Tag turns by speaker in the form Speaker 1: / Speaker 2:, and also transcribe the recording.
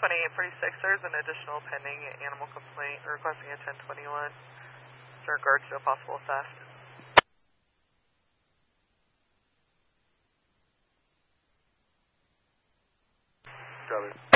Speaker 1: 2846, there's an additional pending animal complaint requesting a 1021 in regards to a possible theft.
Speaker 2: Copy.